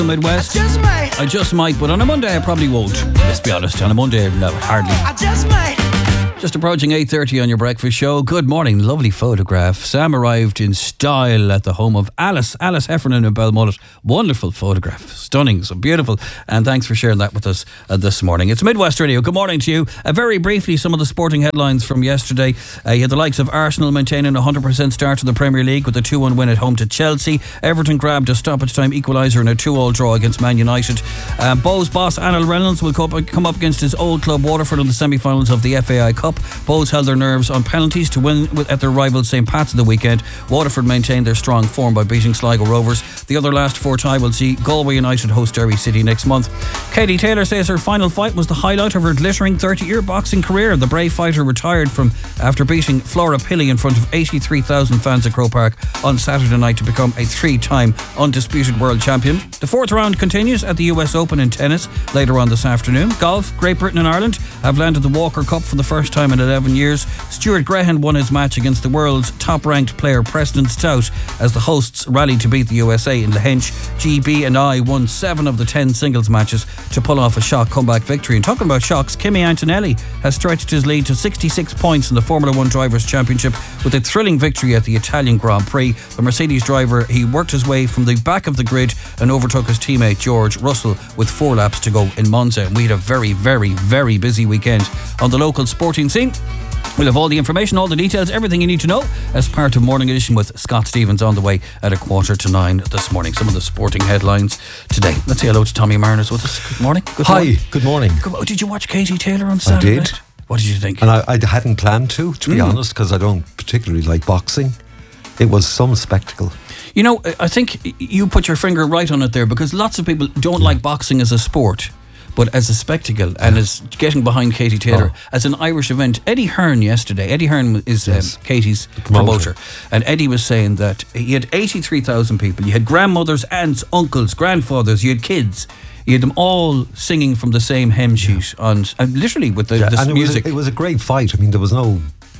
Midwest. I just might, but on a Monday I probably won't. Let's be honest, on a Monday, no, hardly. I just might. Just approaching 8:30 on your breakfast show. Good morning, lovely photograph. Sam arrived in style at the home of Alice Heffernan in Belmullet. Wonderful photograph, stunning, so beautiful. And thanks for sharing that with us this morning. It's Midwest Radio. Good morning to you. Very briefly, some of the sporting headlines from yesterday. You had the likes of Arsenal maintaining a 100% start to the Premier League with a 2-1 win at home to Chelsea. Everton grabbed a stoppage time equaliser in a 2-2 draw against Man United. Bows boss Anil Reynolds will come up against his old club Waterford in the semi-finals of the FAI Cup. Bows held their nerves on penalties to win at their rival St Pat's at the weekend. Waterford maintained their strong form by beating Sligo Rovers. The other last four tie will see Galway United host Derry City next month. Katie Taylor says her final fight was the highlight of her glittering 30-year boxing career. The brave fighter retired after beating Flora Pilley in front of 83,000 fans at Croke Park on Saturday night to become a 3-time undisputed world champion. The fourth round continues at the US Open in tennis later on this afternoon. Golf, Great Britain and Ireland have landed the Walker Cup for the first time in 11 years. Stuart Grehan won his match against the world's top-ranked player Preston Stout as the hosts rallied to beat the USA in Lahinch. GB and I won 7 of the 10 singles matches to pull off a shock comeback victory. And talking about shocks, Kimi Antonelli has stretched his lead to 66 points in the Formula 1 Drivers' Championship with a thrilling victory at the Italian Grand Prix. The Mercedes driver, he worked his way from the back of the grid and overtook his teammate George Russell with 4 laps to go in Monza. And we had a very, very, very busy weekend on the local sporting scene. We'll have all the information, all the details, everything you need to know as part of Morning Edition with Scott Stevens on the way at 8:45 this morning. Some of the sporting headlines today. Let's say hello to Tommy Marner's with us. Good morning. Hi, good morning. Did you watch Katie Taylor on Saturday? I did. What did you think? And I hadn't planned to be honest, because I don't particularly like boxing. It was some spectacle. You know, I think you put your finger right on it there, because lots of people don't like boxing as a sport, but as a spectacle, and as getting behind Katie Taylor as an Irish event. Eddie Hearn yesterday, Eddie Hearn is Katie's promoter, and Eddie was saying that he had 83,000 people. You had grandmothers, aunts, uncles, grandfathers, you had kids. You had them all singing from the same hymn sheet, and literally with this music. It was a great fight. I mean, there was no...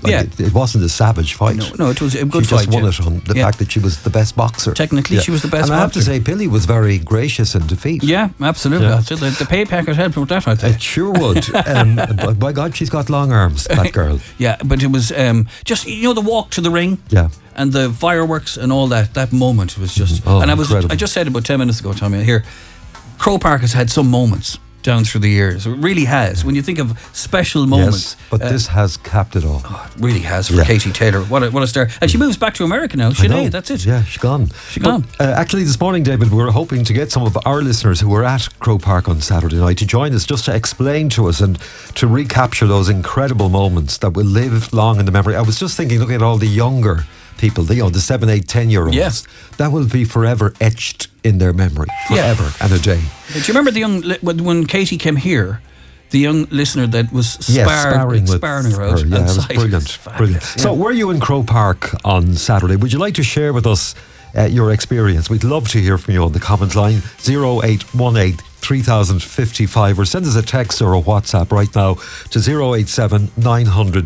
It wasn't a savage fight. No, it was a good fight. She just fight. won it on the fact that she was the best boxer. Technically, she was the best boxer. And I have to say, Pilley was very gracious in defeat. Yeah, absolutely. Yeah. The pay packet helped with that, I think. It sure would. By God, she's got long arms, that girl. Yeah, but it was just, the walk to the ring. Yeah. And the fireworks and all that moment was just... I just said about 10 minutes ago, Tommy, here, Croke Park has had some moments down through the years. It really has. When you think of special moments. Yes, but this has capped it all. Oh, it really has for Katie Taylor. What a star. And she moves back to America now. Sinead, that's it. Yeah, she's gone. Actually, this morning, David, we were hoping to get some of our listeners who were at Croke Park on Saturday night to join us, just to explain to us and to recapture those incredible moments that will live long in the memory. I was just thinking, looking at all the younger people, the 7, 8, 10-year-olds, that will be forever etched in their memory, forever and a day. Do you remember when Katie came here, the young listener that was sparring her out? Yeah, it was brilliant. So were you in Croke Park on Saturday? Would you like to share with us your experience? We'd love to hear from you on the comments line 0818 3055, or send us a text or a WhatsApp right now to 087 900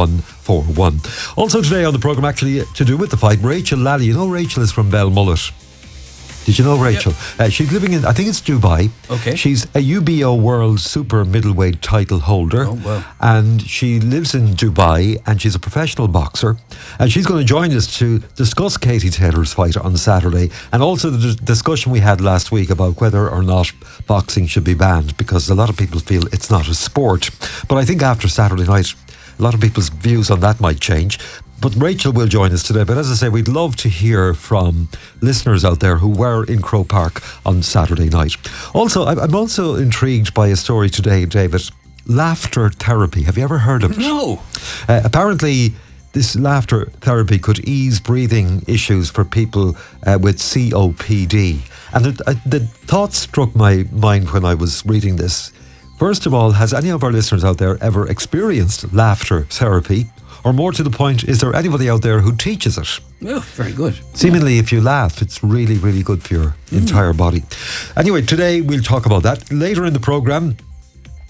4141. Also today on the programme, actually to do with the fight, Rachel Lally. You know Rachel is from Belmullet. Did you know Rachel? Yep. She's living in, I think it's Dubai. Okay. She's a UBO World Super Middleweight title holder. Oh, wow. And she lives in Dubai, and she's a professional boxer. And she's going to join us to discuss Katie Taylor's fight on Saturday, and also the discussion we had last week about whether or not boxing should be banned, because a lot of people feel it's not a sport. But I think after Saturday night, a lot of people's views on that might change. But Rachel will join us today. But as I say, we'd love to hear from listeners out there who were in Croke Park on Saturday night. Also, I'm also intrigued by a story today, David. Laughter therapy. Have you ever heard of it? No. Apparently, this laughter therapy could ease breathing issues for people with COPD. And the thought struck my mind when I was reading this. First of all, has any of our listeners out there ever experienced laughter therapy? Or more to the point, is there anybody out there who teaches it? Oh, very good. Seemingly, if you laugh, it's really, really good for your entire body. Anyway, today we'll talk about that. Later in the programme,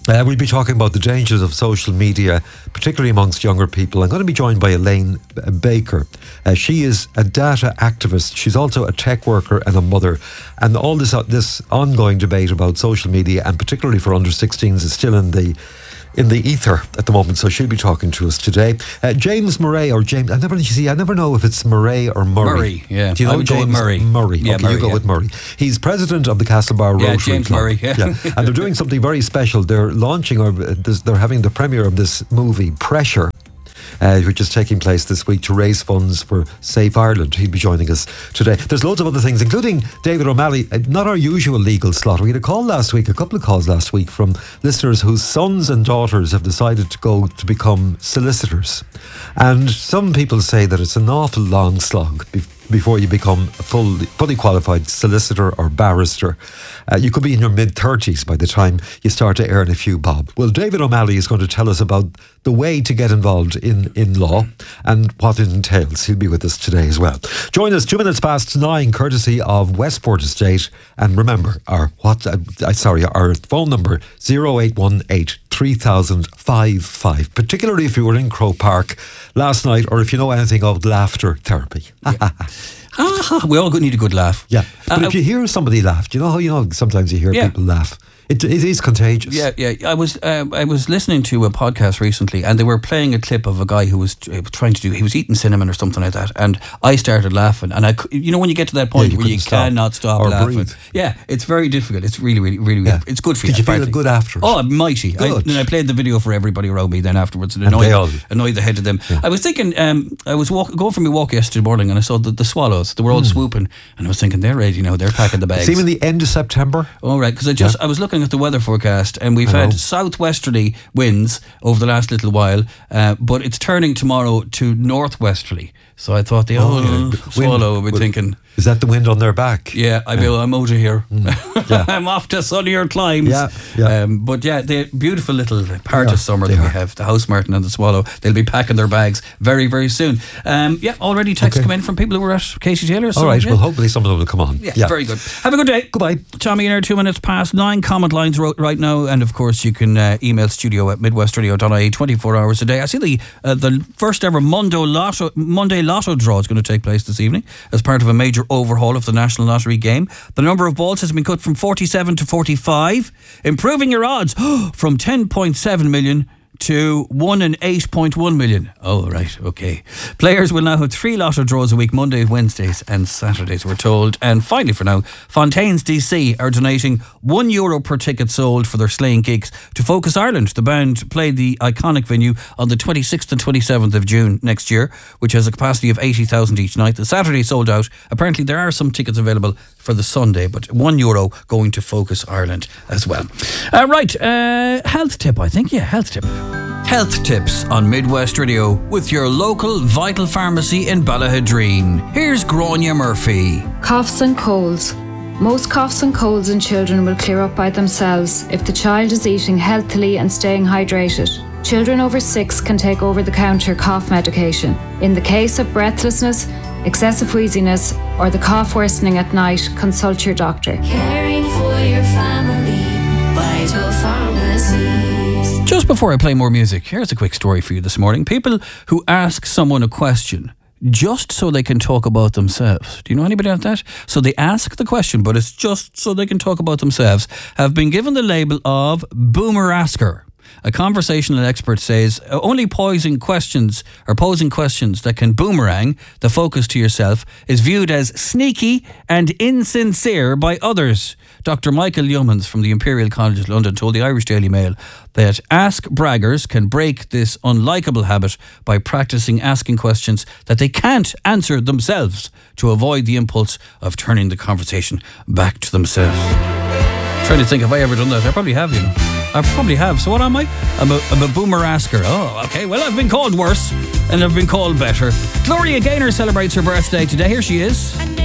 We'll be talking about the dangers of social media, particularly amongst younger people. I'm going to be joined by Elaine Baker. She is a data activist. She's also a tech worker and a mother. And all this ongoing debate about social media, and particularly for under 16s, is still in the ether at the moment, so she'll be talking to us today. James Murray, or James, I never know if it's Murray or Murray. Murray, yeah. Do you know I would James go with Murray? Murray. Yeah, okay, Murray, you go with Murray. He's president of the Castlebar Rotary James Club. Murray, yeah. And they're doing something very special. They're launching, they're having the premiere of this movie, Pressure, which is taking place this week to raise funds for Safe Ireland. He'll be joining us today. There's loads of other things, including David O'Malley. Not our usual legal slot. We had a couple of calls last week from listeners whose sons and daughters have decided to go to become solicitors. And some people say that it's an awful long slog before you become a fully qualified solicitor or barrister. You could be in your mid-30s by the time you start to earn a few bob. Well, David O'Malley is going to tell us about the way to get involved in law and what it entails. He'll be with us today as well. Join us 9:02, courtesy of Westport Estate. And remember, our phone number 0818 3055, particularly if you were in Croke Park last night, or if you know anything of laughter therapy. Yeah. We all need a good laugh. Yeah, but if you hear somebody laugh, do you know how sometimes you hear people laugh? It is contagious. Yeah. I was listening to a podcast recently, and they were playing a clip of a guy who was he was eating cinnamon or something like that, and I started laughing, and when you get to that point where you cannot stop laughing. Breathe. Yeah, it's very difficult. It's really it's good for you. Did you feel good after? Oh, mighty. Then I played the video for everybody around me then afterwards, and annoyed the head of them. Yeah. I was thinking, I was going for my walk yesterday morning, and I saw the swallows. They were all swooping, and I was thinking, they're ready now. They're packing the bags. It's even the end of September. All right, because I was looking at the weather forecast, and we've had southwesterly winds over the last little while, but it's turning tomorrow to northwesterly. So I thought the old swallow would be thinking, is that the wind on their back? Yeah, I'm out of here. I'm off to sunnier climes. But the beautiful little part of summer that we have, the house martin and the swallow, they'll be packing their bags very, very soon. Already texts come in from people who were at Casey Taylor's. All right, well, hopefully some of them will come on. Yeah, very good. Have a good day. Goodbye. Tommy in 2:09, comment lines right now, and of course you can email studio@midwestradio.ie 24 hours a day. I see the first ever Monday Lotto draw is going to take place this evening as part of a major overhaul of the National Lottery game. The number of balls has been cut from 47 to 45, improving your odds from 10.7 million to 1 in 8.1 million. Oh, right, okay. Players will now have 3 lotto draws a week, Mondays, Wednesdays and Saturdays, we're told. And finally, for now, Fontaines DC are donating €1 per ticket sold for their sleighing gigs to Focus Ireland. The band played the iconic venue on the 26th and 27th of June next year, which has a capacity of 80,000 each night. The Saturday sold out. Apparently there are some tickets available for the Sunday, but €1 going to Focus Ireland as well. Health tip, I think. Yeah, health tip. Health tips on Midwest Radio with your local Vital Pharmacy in Ballahadreen. Here's Grania Murphy. Coughs and colds. Most coughs and colds in children will clear up by themselves if the child is eating healthily and staying hydrated. Children over 6 can take over-the-counter cough medication. In the case of breathlessness, excessive wheeziness, or the cough worsening at night, consult your doctor. Caring for your family, Vital Pharmacy. Just before I play more music, here's a quick story for you this morning. People who ask someone a question just so they can talk about themselves. Do you know anybody like that? So they ask the question, but it's just so they can talk about themselves, have been given the label of boomer-asker. A conversational expert says only posing questions that can boomerang the focus to yourself is viewed as sneaky and insincere by others. Dr. Michael Yeomans from the Imperial College London told the Irish Daily Mail that ask braggers can break this unlikable habit by practicing asking questions that they can't answer themselves to avoid the impulse of turning the conversation back to themselves. I'm trying to think, have I ever done that? I probably have, I probably have. So what am I? I'm a boomer-asker. Oh, okay. Well, I've been called worse and I've been called better. Gloria Gaynor celebrates her birthday today. Here she is.